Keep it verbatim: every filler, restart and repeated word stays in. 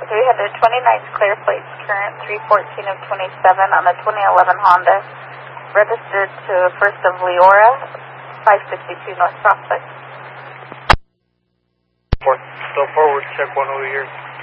three twenty-nine clear plates, current three fourteen of twenty-seven on a twenty eleven Honda, registered to first of Leora, five sixty-two North Prospect. Still forward, check one over here.